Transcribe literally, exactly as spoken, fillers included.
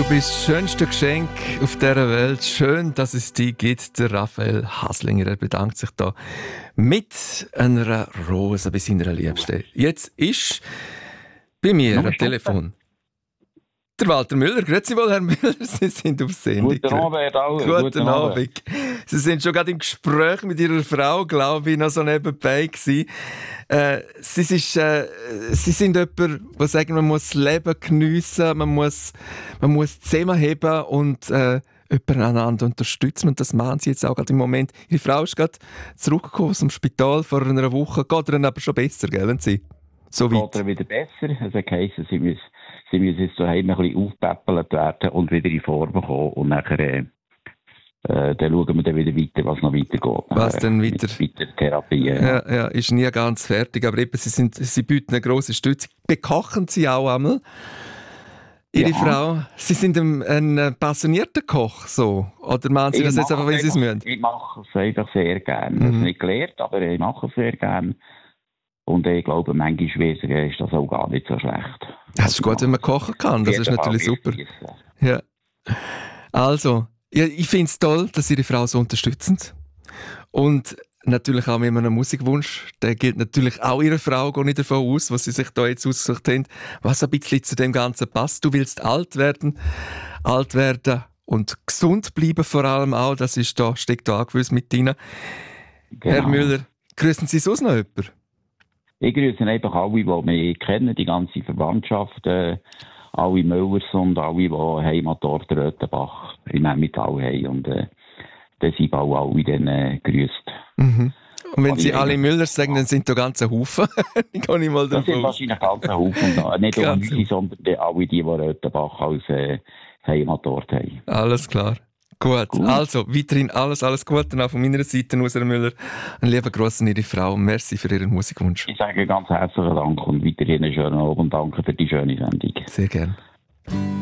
Du bist das schönste Geschenk auf dieser Welt. Schön, dass es dich gibt. Der Raphael Haslinger, er bedankt sich da mit einer Rose bei seiner Liebsten. Jetzt ist bei mir am Telefon der Walter Müller. Grüezi wohl, Herr Müller, Sie sind auf Sendung. Guten Abend, auch. Guten, Guten Abend. Abend. Sie sind schon gerade im Gespräch mit Ihrer Frau, glaube ich, noch so nebenbei gewesen. Äh, Sie, ist, äh, Sie sind jemand, der sagt, man muss das Leben geniessen, man muss, man muss zusammenheben und äh, jemanden einander unterstützen. Und das machen Sie jetzt auch gerade im Moment. Ihre Frau ist gerade zurückgekommen aus dem Spital vor einer Woche. Geht ihr aber schon besser, gell? Sie? So weit. Geht er wieder besser. Es hat geheißen, sie müssen, sie müssen jetzt daheim ein bisschen aufpäppelt werden und wieder in Form kommen. Und nachher, äh, äh, dann schauen wir dann wieder weiter, was noch weitergeht. Was denn weiter? weiter? Weiter Therapie. Ja. Ja, ja, ist nie ganz fertig. Aber eben, Sie, sind, Sie bieten eine grosse Stütze. Bekochen Sie auch einmal? Ihre Ja. Frau, Sie sind ein, ein passionierter Koch, so? Oder machen Sie Ich das jetzt einfach, weil Sie es müssen? Ich mache es einfach sehr gerne. Mhm. Ich habe es nicht gelernt, aber ich mache es sehr gerne. Und ich glaube, manchmal ist das auch gar nicht so schlecht. Das ist gut, wenn man kochen kann. Das ist natürlich super. Ja. Also, ja, ich finde es toll, dass Ihre Frau so unterstützend. Und natürlich auch mit einem Musikwunsch. Der gilt natürlich auch Ihrer Frau, gehe ich davon aus, was Sie sich da jetzt ausgesucht haben, was ein bisschen zu dem Ganzen passt. Du willst alt werden, alt werden und gesund bleiben vor allem auch. Das ist da, steckt da angewiesen mit Ihnen. Genau. Herr Müller, grüßen Sie sonst noch jemanden? Ich grüße einfach alle, die mich kennen, die ganze Verwandtschaft, äh, alle Müllers und alle, die Heimatort Röthenbach im Emmental haben. Und äh, dann sind auch alle dann äh, grüßt. Mhm. Und wenn Alle Sie alle eigentlich- Müllers sagen, dann sind da ganze Haufen. Ich kann nicht mal Das sind davon aus. wahrscheinlich ganz ein Haufen. da. Nicht nur Ganz unsere, sondern die, alle die, die Röthenbach als äh, Heimatort haben. Alles klar. Gut. Gut. Also, weiterhin alles, alles Gute auch von meiner Seite aus, Herr Müller. Ein lieber Gruß an Ihre Frau. Merci für Ihren Musikwunsch. Ich sage ganz herzlichen Dank und weiterhin einen schönen Abend und danke für die schöne Sendung. Sehr gern.